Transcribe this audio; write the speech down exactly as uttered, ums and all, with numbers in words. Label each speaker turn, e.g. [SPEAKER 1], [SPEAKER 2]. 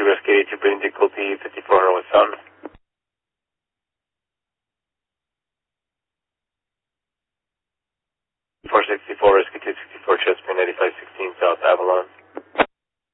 [SPEAKER 1] Rescue eighty-two, Breeding difficulty fifty-four hundred with sound. four sixty-four, Rescue two sixty-four, Chesapeake ninety-five sixteen, South Avalon.